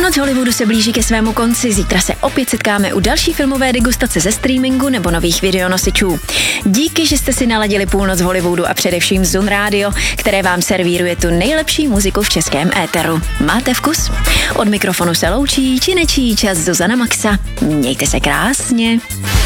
Půlnoc Hollywoodu se blíží ke svému konci. Zítra se opět setkáme u další filmové degustace ze streamingu nebo nových videonosičů. Díky, že jste si naladili Půlnoc Hollywoodu a především Zun Radio, které vám servíruje tu nejlepší muziku v českém éteru. Máte vkus? Od mikrofonu se loučí či nečí čas Zuzana Maxa. Mějte se krásně.